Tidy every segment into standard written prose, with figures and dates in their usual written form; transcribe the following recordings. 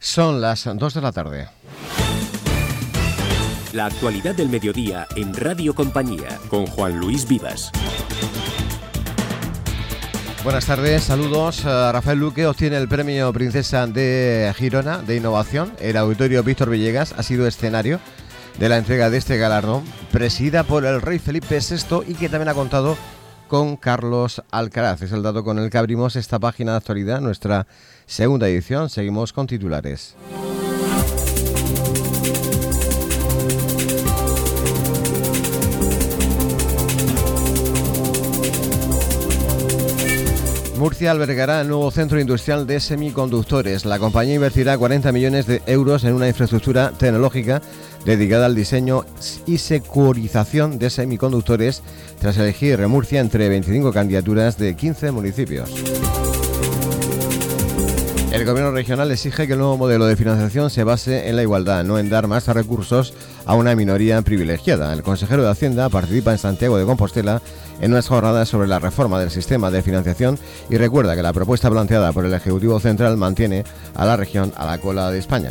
Son las 2 de la tarde. La actualidad del mediodía en Radio Compañía, con Juan Luis Vivas. Buenas tardes, saludos. Rafael Luque obtiene el premio Princesa de Girona de Innovación. El Auditorio Víctor Villegas ha sido escenario de la entrega de este galardón, presidida por el rey Felipe VI y que también ha contado con Carlos Alcaraz. Es el dato con el que abrimos esta página de actualidad, nuestra segunda edición. Seguimos con titulares. Murcia albergará el nuevo centro industrial de semiconductores. La compañía invertirá 40 millones de euros en una infraestructura tecnológica dedicada al diseño y securización de semiconductores, tras elegir Murcia entre 25 candidaturas de 15 municipios. El gobierno regional exige que el nuevo modelo de financiación se base en la igualdad, no en dar más recursos a una minoría privilegiada. El consejero de Hacienda participa en Santiago de Compostela en unas jornadas sobre la reforma del sistema de financiación y recuerda que la propuesta planteada por el Ejecutivo Central mantiene a la región a la cola de España.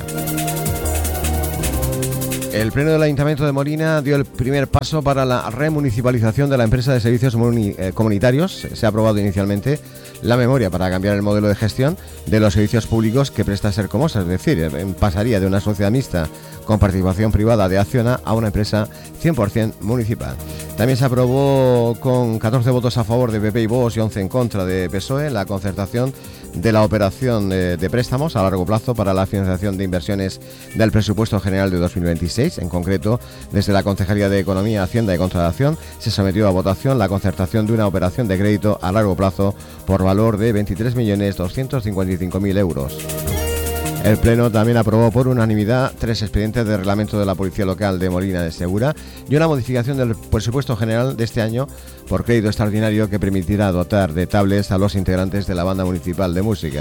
El Pleno del Ayuntamiento de Molina dio el primer paso para la remunicipalización de la empresa de servicios comunitarios. Se ha aprobado inicialmente la memoria para cambiar el modelo de gestión de los servicios públicos que presta Sercomosa, es decir, pasaría de una sociedad mixta con participación privada de Acciona a una empresa 100% municipal. También se aprobó con 14 votos a favor de PP y Vox y 11 en contra de PSOE la concertación de la operación de préstamos a largo plazo para la financiación de inversiones del presupuesto general de 2026. En concreto, desde la Concejalía de Economía, Hacienda y Contratación se sometió a votación la concertación de una operación de crédito a largo plazo por valor de 23.255.000 euros. El Pleno también aprobó por unanimidad 3 expedientes de reglamento de la Policía Local de Molina de Segura y una modificación del presupuesto general de este año por crédito extraordinario que permitirá dotar de tablets a los integrantes de la Banda Municipal de Música.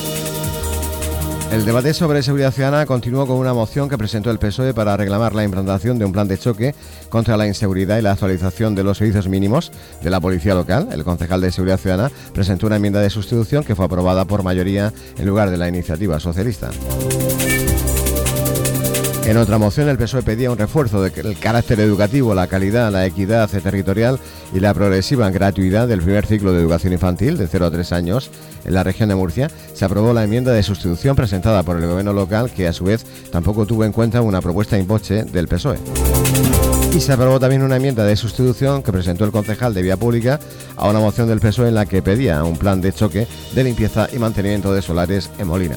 El debate sobre seguridad ciudadana continuó con una moción que presentó el PSOE para reclamar la implantación de un plan de choque contra la inseguridad y la actualización de los servicios mínimos de la Policía Local. El concejal de Seguridad Ciudadana presentó una enmienda de sustitución que fue aprobada por mayoría en lugar de la iniciativa socialista. En otra moción, el PSOE pedía un refuerzo del carácter educativo, la calidad, la equidad territorial y la progresiva gratuidad del primer ciclo de educación infantil de 0 a 3 años en la región de Murcia. Se aprobó la enmienda de sustitución presentada por el gobierno local, que a su vez tampoco tuvo en cuenta una propuesta in voce del PSOE. Y se aprobó también una enmienda de sustitución que presentó el concejal de Vía Pública a una moción del PSOE en la que pedía un plan de choque de limpieza y mantenimiento de solares en Molina.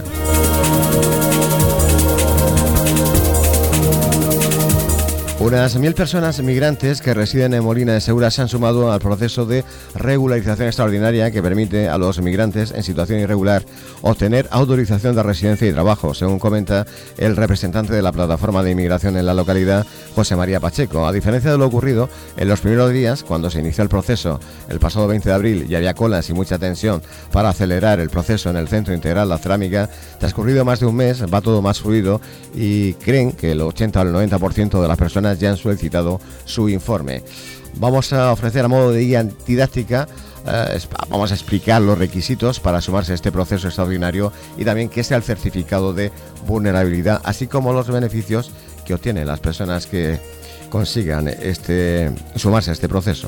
Unas 1.000 personas migrantes que residen en Molina de Segura se han sumado al proceso de regularización extraordinaria que permite a los migrantes en situación irregular obtener autorización de residencia y trabajo, según comenta el representante de la plataforma de inmigración en la localidad, José María Pacheco. A diferencia de lo ocurrido en los primeros días, cuando se inició el proceso el pasado 20 de abril y había colas y mucha tensión para acelerar el proceso en el Centro Integral La Cerámica, transcurrido más de un mes va todo más fluido y creen que el 80 o el 90% de las personas ya han solicitado su informe. Vamos a ofrecer a modo de guía didáctica, vamos a explicar los requisitos para sumarse a este proceso extraordinario y también qué es el certificado de vulnerabilidad, así como los beneficios que obtienen las personas que consigan sumarse a este proceso.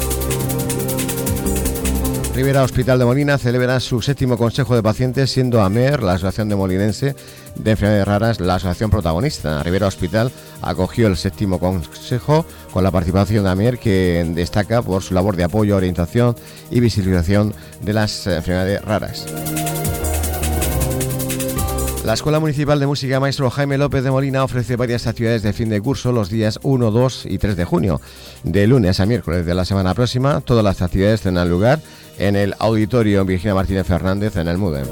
Rivera Hospital de Molina celebra su 7º Consejo de Pacientes, siendo AMER, la Asociación de Molinense de Enfermedades Raras, la asociación protagonista. Rivera Hospital acogió el 7º Consejo con la participación de AMER, que destaca por su labor de apoyo, orientación y visibilización de las enfermedades raras. La Escuela Municipal de Música Maestro Jaime López de Molina ofrece varias actividades de fin de curso los días 1, 2 y 3 de junio, de lunes a miércoles de la semana próxima. Todas las actividades tendrán lugar en el Auditorio Virginia Martínez Fernández en el MUDEM.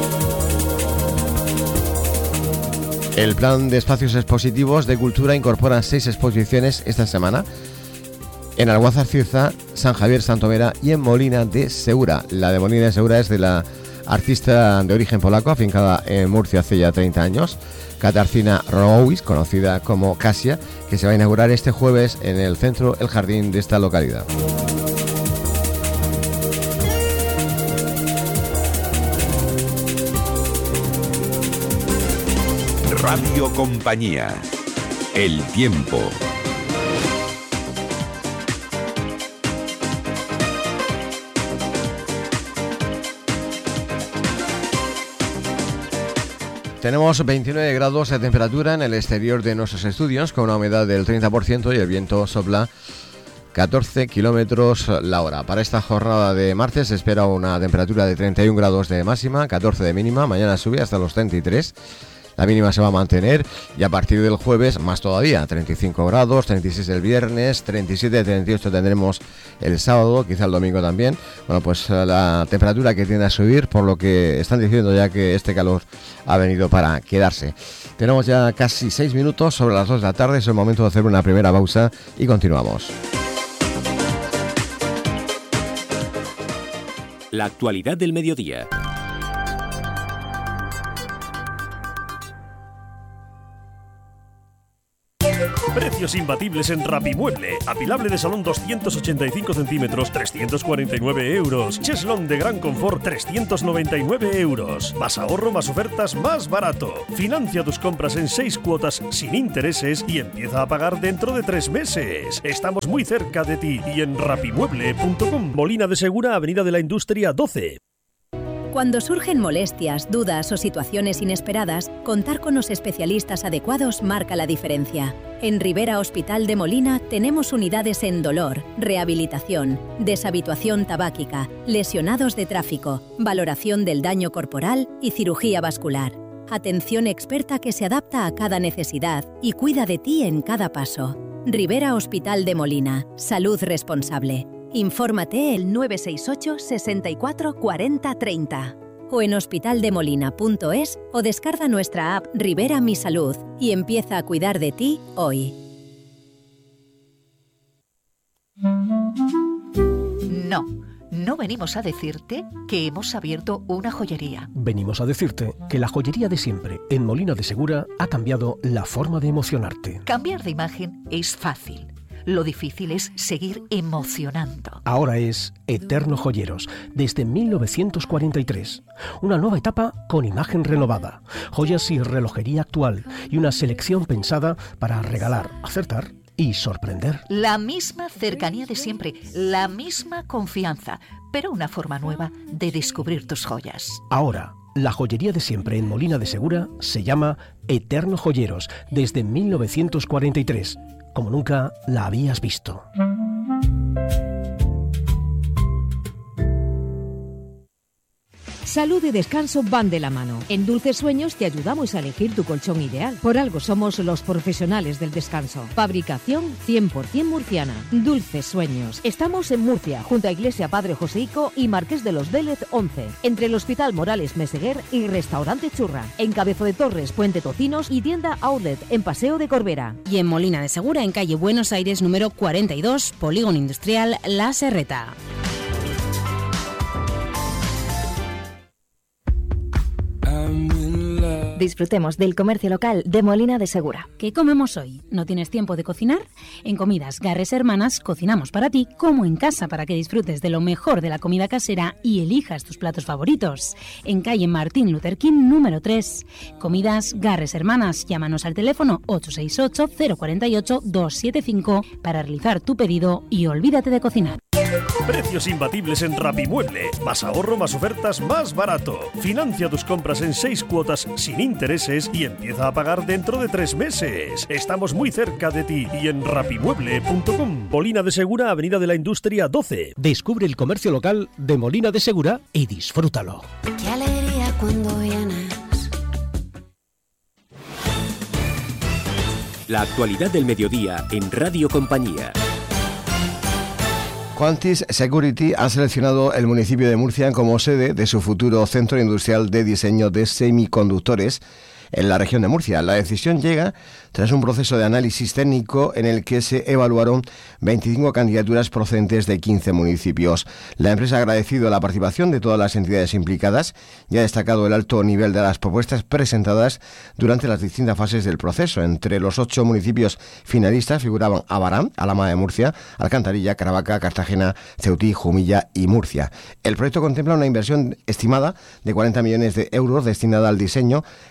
El plan de espacios expositivos de cultura incorpora 6 exposiciones esta semana en Alguazar Cirza, San Javier Santomera y en Molina de Segura. La de Molina de Segura es de la artista de origen polaco, afincada en Murcia hace ya 30 años, Katarzyna Rołowicz, conocida como Kasia, que se va a inaugurar este jueves en el centro El Jardín de esta localidad. Radio Compañía. El tiempo. Tenemos 29 grados de temperatura en el exterior de nuestros estudios, con una humedad del 30% y el viento sopla 14 kilómetros la hora. Para esta jornada de martes se espera una temperatura de 31 grados de máxima, 14 de mínima. Mañana sube hasta los 33. La mínima se va a mantener y a partir del jueves más todavía, 35 grados, 36 el viernes, 37, 38 tendremos el sábado, quizá el domingo también. Bueno, pues la temperatura que tiende a subir, por lo que están diciendo ya que este calor ha venido para quedarse. Tenemos ya casi 6 minutos sobre las 2 de la tarde, es el momento de hacer una primera pausa y continuamos. La actualidad del mediodía. Precios imbatibles en Rapimueble. Apilable de salón 285 centímetros, 349 euros. Cheslón de gran confort, 399 euros. Más ahorro, más ofertas, más barato. Financia tus compras en 6 cuotas sin intereses y empieza a pagar dentro de 3 meses. Estamos muy cerca de ti y en rapimueble.com. Molina de Segura, Avenida de la Industria 12. Cuando surgen molestias, dudas o situaciones inesperadas, contar con los especialistas adecuados marca la diferencia. En Rivera Hospital de Molina tenemos unidades en dolor, rehabilitación, deshabituación tabáquica, lesionados de tráfico, valoración del daño corporal y cirugía vascular. Atención experta que se adapta a cada necesidad y cuida de ti en cada paso. Rivera Hospital de Molina. Salud responsable. Infórmate el 968 64 40 30 o en hospitaldemolina.es o descarga nuestra app Rivera Mi Salud y empieza a cuidar de ti hoy. No venimos a decirte que hemos abierto una joyería. Venimos a decirte que la joyería de siempre en Molina de Segura ha cambiado la forma de emocionarte. Cambiar de imagen es fácil. Lo difícil es seguir emocionando. Ahora es Eterno Joyeros, desde 1943. Una nueva etapa con imagen renovada, joyas y relojería actual y una selección pensada para regalar, acertar y sorprender. La misma cercanía de siempre, la misma confianza, pero una forma nueva de descubrir tus joyas. Ahora, la joyería de siempre en Molina de Segura se llama Eterno Joyeros, desde 1943. Como nunca la habías visto. Salud y descanso van de la mano. En Dulces Sueños te ayudamos a elegir tu colchón ideal. Por algo somos los profesionales del descanso. Fabricación 100% murciana. Dulces Sueños. Estamos en Murcia, junto a Iglesia Padre Joseico y Marqués de los Vélez 11. Entre el Hospital Morales Meseguer y Restaurante Churra. En Cabezo de Torres, Puente Tocinos y tienda Outlet en Paseo de Corbera. Y en Molina de Segura, en calle Buenos Aires número 42, Polígono Industrial La Serreta. Disfrutemos del comercio local de Molina de Segura. ¿Qué comemos hoy? ¿No tienes tiempo de cocinar? En Comidas Garres Hermanas cocinamos para ti como en casa para que disfrutes de lo mejor de la comida casera y elijas tus platos favoritos. En calle Martín Luther King número 3. Comidas Garres Hermanas. Llámanos al teléfono 868-048-275 para realizar tu pedido y olvídate de cocinar. Precios imbatibles en Rapimueble. Más ahorro, más ofertas, más barato. Financia tus compras en 6 cuotas sin intereses y empieza a pagar dentro de 3 meses. Estamos muy cerca de ti y en rapimueble.com. Molina de Segura, Avenida de la Industria 12. Descubre el comercio local de Molina de Segura y disfrútalo. Qué alegría cuando vienes. La actualidad del mediodía en Radio Compañía. Quantis Security ha seleccionado el municipio de Murcia como sede de su futuro centro industrial de diseño de semiconductores en la región de Murcia. La decisión llega tras un proceso de análisis técnico en el que se evaluaron 25 candidaturas procedentes de 15 municipios. La empresa ha agradecido la participación de todas las entidades implicadas y ha destacado el alto nivel de las propuestas presentadas durante las distintas fases del proceso. Entre los 8 municipios finalistas figuraban Abarán, Alhama de Murcia, Alcantarilla, Caravaca, Cartagena, Ceutí, Jumilla y Murcia. El proyecto contempla una inversión estimada de 40 millones de euros destinada al diseño, testado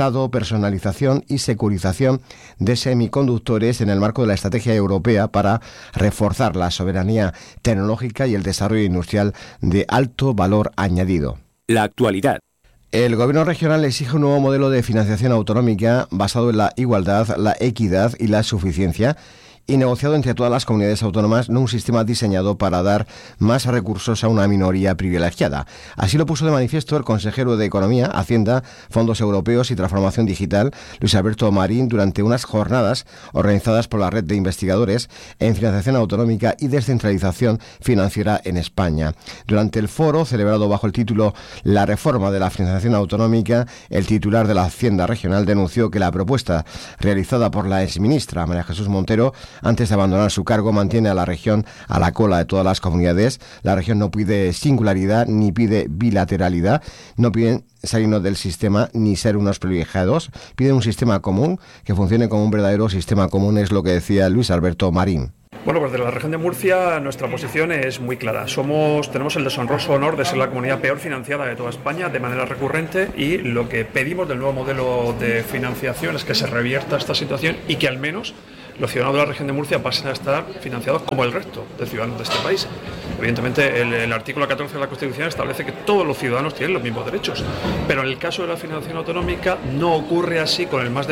traslado, personalización y securización de semiconductores en el marco de la estrategia europea para reforzar la soberanía tecnológica y el desarrollo industrial de alto valor añadido. La actualidad. El Gobierno regional exige un nuevo modelo de financiación autonómica basado en la igualdad, la equidad y la suficiencia, y negociado entre todas las comunidades autónomas, no un sistema diseñado para dar más recursos a una minoría privilegiada. Así lo puso de manifiesto el consejero de Economía, Hacienda, Fondos Europeos y Transformación Digital, Luis Alberto Marín, durante unas jornadas organizadas por la Red de Investigadores en Financiación Autonómica y Descentralización Financiera en España. Durante el foro, celebrado bajo el título La reforma de la financiación autonómica, el titular de la Hacienda Regional denunció que la propuesta realizada por la exministra María Jesús Montero, antes de abandonar su cargo, mantiene a la región a la cola de todas las comunidades. La región no pide singularidad ni pide bilateralidad, no piden salirnos del sistema ni ser unos privilegiados, piden un sistema común que funcione como un verdadero sistema común, es lo que decía Luis Alberto Marín. Bueno, pues de la región de Murcia nuestra posición es muy clara. Tenemos el deshonroso honor de ser la comunidad peor financiada de toda España de manera recurrente, y lo que pedimos del nuevo modelo de financiación es que se revierta esta situación y que al menos los ciudadanos de la región de Murcia pasen a estar financiados como el resto de ciudadanos de este país. Evidentemente, el artículo 14 de la Constitución establece que todos los ciudadanos tienen los mismos derechos, pero en el caso de la financiación autonómica no ocurre así con el más de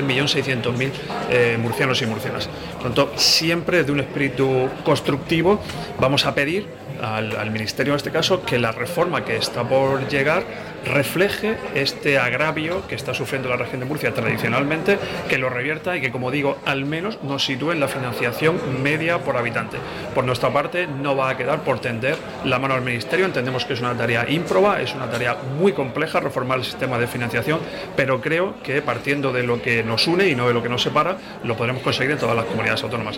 1.600.000 murcianos y murcianas. Por lo tanto, siempre de un espíritu constructivo vamos a pedir al Ministerio, en este caso, que la reforma que está por llegar refleje este agravio que está sufriendo la región de Murcia tradicionalmente, que lo revierta y que, como digo, al menos nos sitúe en la financiación media por habitante. Por nuestra parte, no va a quedar por tender la mano al Ministerio. Entendemos que es una tarea ímproba, es una tarea muy compleja reformar el sistema de financiación, pero creo que partiendo de lo que nos une y no de lo que nos separa, lo podremos conseguir en todas las comunidades autónomas.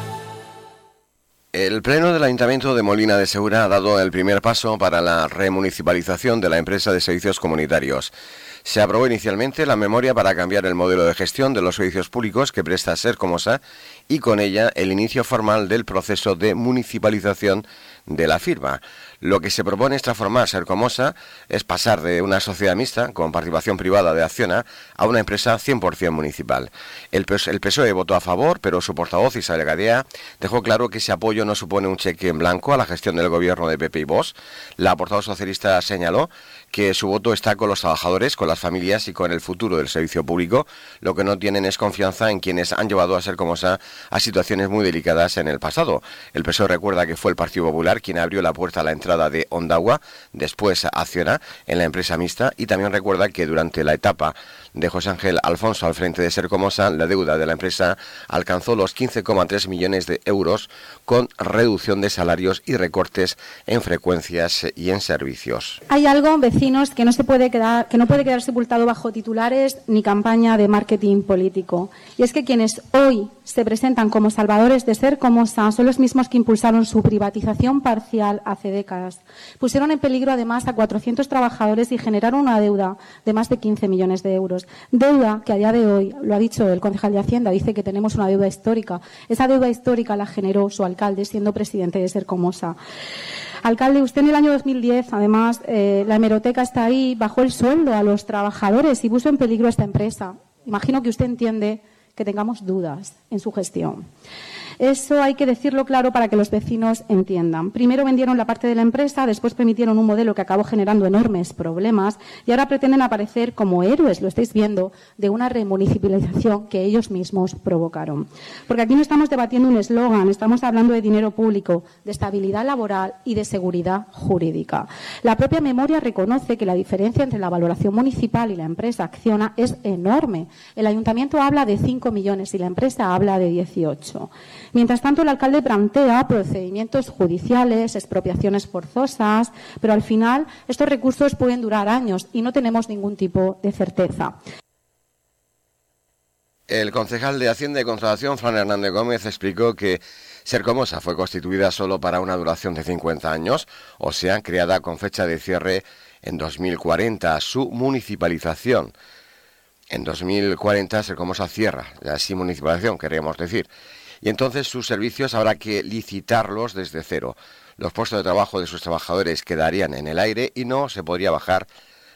El Pleno del Ayuntamiento de Molina de Segura ha dado el primer paso para la remunicipalización de la empresa de servicios comunitarios. Se aprobó inicialmente la memoria para cambiar el modelo de gestión de los servicios públicos que presta Sercomosa y con ella el inicio formal del proceso de municipalización de la firma. Lo que se propone es transformar Sercomosa, es pasar de una sociedad mixta con participación privada de Acciona a una empresa 100% municipal. El PSOE votó a favor, pero su portavoz Isabel Gadea dejó claro que ese apoyo no supone un cheque en blanco a la gestión del gobierno de PP y Vox. La portavoz socialista señaló que su voto está con los trabajadores, con las familias y con el futuro del servicio público. Lo que no tienen es confianza en quienes han llevado a Sercomosa a situaciones muy delicadas en el pasado. El PSOE recuerda que fue el Partido Popular quien abrió la puerta a la entrada de Ondagua, después Acciona, en la empresa mixta, y también recuerda que durante la etapa de José Ángel Alfonso al frente de Sercomosa, la deuda de la empresa alcanzó los 15,3 millones de euros, con reducción de salarios y recortes en frecuencias y en servicios. Hay algo, vecinos, que no puede quedar sepultado bajo titulares ni campaña de marketing político. Y es que quienes hoy se presentan como salvadores de Sercomosa son los mismos que impulsaron su privatización parcial hace décadas. Pusieron en peligro además a 400 trabajadores y generaron una deuda de más de 15 millones de euros. Deuda que a día de hoy, lo ha dicho el concejal de Hacienda, dice que tenemos una deuda histórica. Esa deuda histórica la generó su alcalde siendo presidente de Sercomosa. Alcalde, usted en el año 2010, además, la hemeroteca está ahí, bajó el sueldo a los trabajadores y puso en peligro a esta empresa. Imagino que usted entiende que tengamos dudas en su gestión. Eso hay que decirlo claro para que los vecinos entiendan. Primero vendieron la parte de la empresa, después permitieron un modelo que acabó generando enormes problemas y ahora pretenden aparecer como héroes, lo estáis viendo, de una remunicipalización que ellos mismos provocaron. Porque aquí no estamos debatiendo un eslogan, estamos hablando de dinero público, de estabilidad laboral y de seguridad jurídica. La propia memoria reconoce que la diferencia entre la valoración municipal y la empresa Acciona es enorme. El ayuntamiento habla de 5 millones y la empresa habla de 18. Mientras tanto, el alcalde plantea procedimientos judiciales, expropiaciones forzosas, pero al final estos recursos pueden durar años y no tenemos ningún tipo de certeza. El concejal de Hacienda y Contratación, Fran Hernández Gómez, explicó que Sercomosa fue constituida solo para una duración de 50 años, o sea, creada con fecha de cierre en 2040. Su municipalización. En 2040 Sercomosa cierra, así municipalización, queríamos decir. Y entonces sus servicios habrá que licitarlos desde cero. Los puestos de trabajo de sus trabajadores quedarían en el aire y no se podría bajar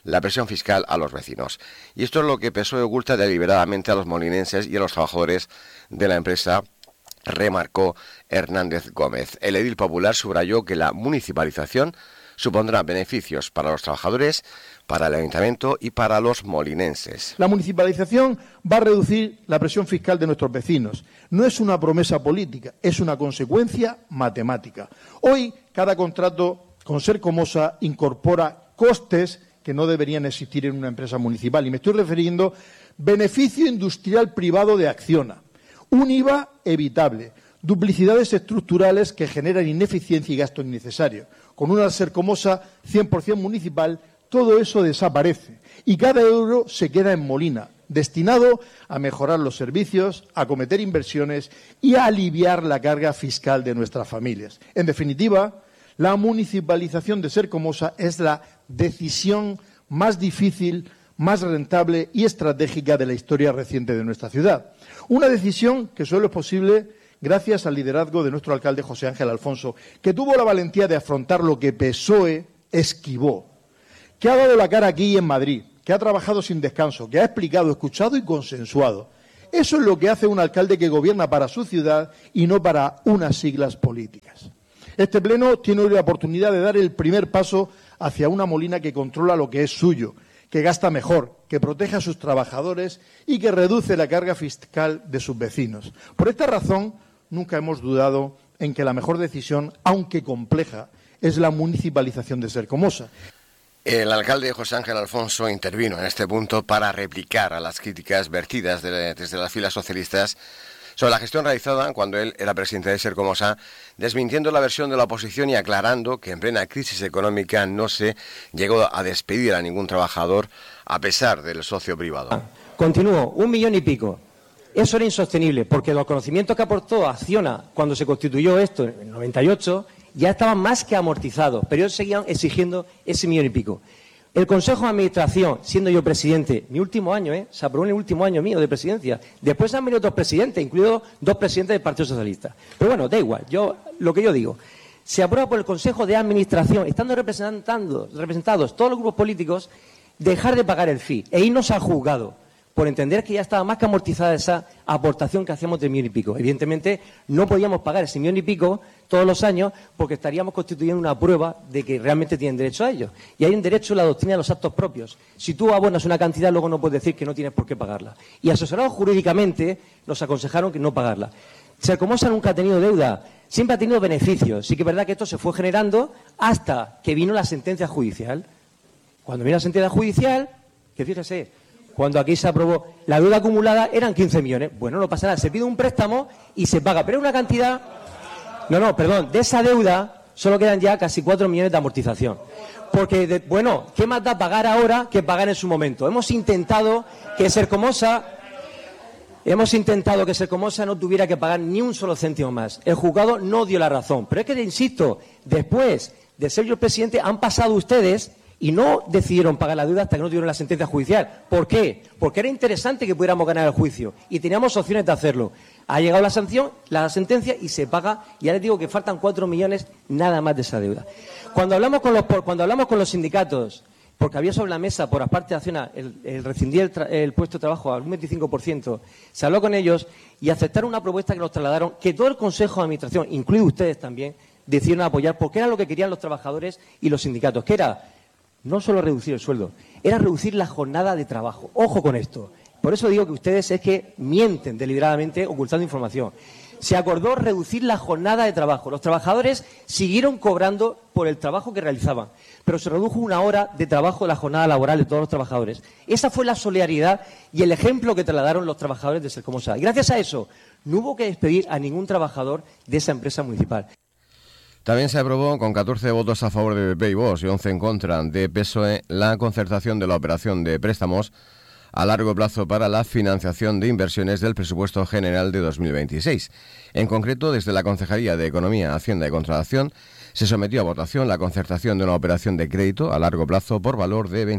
la presión fiscal a los vecinos. Y esto es lo que PSOE oculta deliberadamente a los molinenses y a los trabajadores de la empresa, remarcó Hernández Gómez. El edil popular subrayó que la municipalización supondrá beneficios para los trabajadores, para el ayuntamiento y para los molinenses. La municipalización va a reducir la presión fiscal de nuestros vecinos. No es una promesa política, es una consecuencia matemática. Hoy, cada contrato con Sercomosa incorpora costes que no deberían existir en una empresa municipal. Y me estoy refiriendo beneficio industrial privado de Acciona, un IVA evitable, duplicidades estructurales que generan ineficiencia y gasto innecesario. Con una Sercomosa 100% municipal, todo eso desaparece y cada euro se queda en Molina, destinado a mejorar los servicios, a acometer inversiones y a aliviar la carga fiscal de nuestras familias. En definitiva, la municipalización de Sercomosa es la decisión más difícil, más rentable y estratégica de la historia reciente de nuestra ciudad. Una decisión que solo es posible gracias al liderazgo de nuestro alcalde José Ángel Alfonso, que tuvo la valentía de afrontar lo que PSOE esquivó, que ha dado la cara aquí en Madrid, que ha trabajado sin descanso, que ha explicado, escuchado y consensuado. Eso es lo que hace un alcalde que gobierna para su ciudad y no para unas siglas políticas. Este pleno tiene hoy la oportunidad de dar el primer paso hacia una Molina que controla lo que es suyo, que gasta mejor, que protege a sus trabajadores y que reduce la carga fiscal de sus vecinos. Por esta razón, nunca hemos dudado en que la mejor decisión, aunque compleja, es la municipalización de Sercomosa. El alcalde José Ángel Alfonso intervino en este punto para replicar a las críticas vertidas desde las filas socialistas sobre la gestión realizada cuando él era presidente de Sercomosa, desmintiendo la versión de la oposición y aclarando que en plena crisis económica no se llegó a despedir a ningún trabajador a pesar del socio privado. Continúo, 1 millón y pico. Eso era insostenible, porque los conocimientos que aportó Acciona cuando se constituyó esto en el 98 ya estaban más que amortizados, pero ellos seguían exigiendo ese 1 millón y pico. El Consejo de Administración, siendo yo presidente, mi último año, se aprobó en el último año mío de presidencia. Después han venido otros presidentes, incluidos 2 presidentes del Partido Socialista. Pero bueno, da igual, lo que yo digo. Se aprueba por el Consejo de Administración, estando representados todos los grupos políticos, dejar de pagar el fee e irnos al juzgado, por entender que ya estaba más que amortizada esa aportación que hacíamos de 1 millón y pico. Evidentemente, no podíamos pagar ese 1 millón y pico todos los años porque estaríamos constituyendo una prueba de que realmente tienen derecho a ello. Y hay un derecho en la doctrina de los actos propios. Si tú abonas una cantidad, luego no puedes decir que no tienes por qué pagarla. Y asesorados jurídicamente, nos aconsejaron que no pagarla. Sercomosa nunca ha tenido deuda, siempre ha tenido beneficios. Sí que es verdad que esto se fue generando hasta que vino la sentencia judicial. Cuando vino la sentencia judicial, que fíjese, cuando aquí se aprobó la deuda acumulada eran 15 millones. Bueno, no pasa nada, se pide un préstamo y se paga, pero es una cantidad... de esa deuda solo quedan ya casi 4 millones de amortización. Porque, ¿qué más da pagar ahora que pagar en su momento? Hemos intentado que Sercomosa no tuviera que pagar ni un solo céntimo más. El juzgado no dio la razón. Pero es que, insisto, después de ser yo el presidente, han pasado ustedes y no decidieron pagar la deuda hasta que no tuvieron la sentencia judicial. ¿Por qué? Porque era interesante que pudiéramos ganar el juicio y teníamos opciones de hacerlo. Ha llegado la sentencia y se paga, y ya les digo que faltan 4 millones nada más de esa deuda. Cuando hablamos con los sindicatos, porque había sobre la mesa por parte de Acciona el rescindir el puesto de trabajo al 25%, se habló con ellos y aceptaron una propuesta que nos trasladaron, que todo el Consejo de Administración, incluido ustedes también, decidieron apoyar, porque era lo que querían los trabajadores y los sindicatos, que era no solo reducir el sueldo, era reducir la jornada de trabajo. Ojo con esto. Por eso digo que ustedes es que mienten deliberadamente ocultando información. Se acordó reducir la jornada de trabajo. Los trabajadores siguieron cobrando por el trabajo que realizaban, pero se redujo 1 hora de trabajo de la jornada laboral de todos los trabajadores. Esa fue la solidaridad y el ejemplo que trasladaron los trabajadores de Sercomosa. Y gracias a eso no hubo que despedir a ningún trabajador de esa empresa municipal. También se aprobó con 14 votos a favor de PP y Vox y 11 en contra de PSOE la concertación de la operación de préstamos a largo plazo para la financiación de inversiones del presupuesto general de 2026. En concreto, desde la Concejalía de Economía, Hacienda y Contratación se sometió a votación la concertación de una operación de crédito a largo plazo por valor de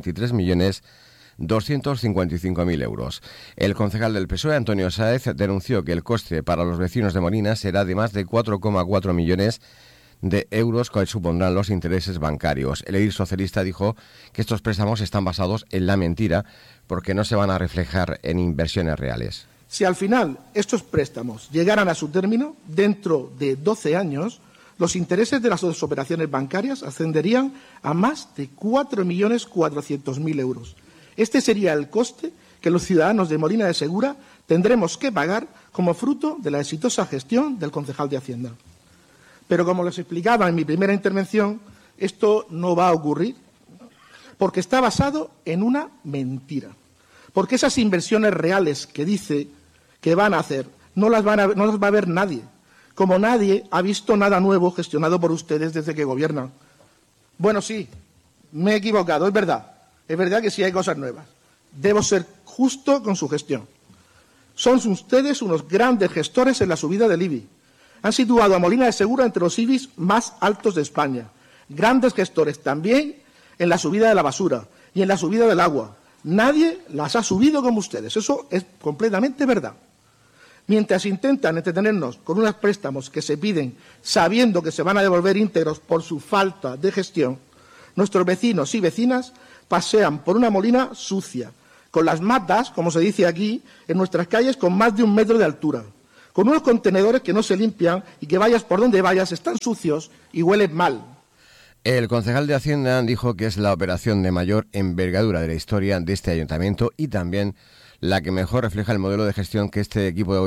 23.255.000 euros. El concejal del PSOE, Antonio Sáez, denunció que el coste para los vecinos de Molina será de más de 4,4 millones de euros que supondrán los intereses bancarios. El edil socialista dijo que estos préstamos están basados en la mentira porque no se van a reflejar en inversiones reales. Si al final estos préstamos llegaran a su término, dentro de 12 años, los intereses de las operaciones bancarias ascenderían a más de 4.400.000 euros. Este sería el coste que los ciudadanos de Molina de Segura tendremos que pagar como fruto de la exitosa gestión del concejal de Hacienda. Pero como les explicaba en mi primera intervención, esto no va a ocurrir porque está basado en una mentira. Porque esas inversiones reales que dice que van a hacer no las va a ver nadie, como nadie ha visto nada nuevo gestionado por ustedes desde que gobiernan. Bueno, sí, me he equivocado, es verdad que sí hay cosas nuevas. Debo ser justo con su gestión. Son ustedes unos grandes gestores en la subida del IBI. Han situado a Molina de Segura entre los IBIs más altos de España. Grandes gestores también en la subida de la basura y en la subida del agua. Nadie las ha subido como ustedes. Eso es completamente verdad. Mientras intentan entretenernos con unos préstamos que se piden sabiendo que se van a devolver íntegros por su falta de gestión, nuestros vecinos y vecinas pasean por una Molina sucia, con las matas, como se dice aquí, en nuestras calles con más de 1 metro de altura, con unos contenedores que no se limpian y que vayas por donde vayas están sucios y huelen mal. El concejal de Hacienda dijo que es la operación de mayor envergadura de la historia de este ayuntamiento y también la que mejor refleja el modelo de gestión que este equipo de